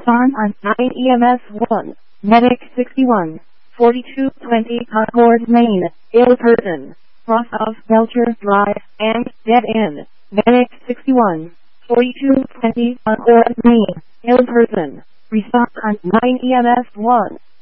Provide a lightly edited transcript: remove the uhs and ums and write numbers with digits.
Respond on 9 EMS 1. Medic 61. 4220 Concord, Maine. Ill person. Cross of Belcher Drive and dead end. Medic 61. 4220 Concord, Maine. Ill person. Respond on 9 EMS 1.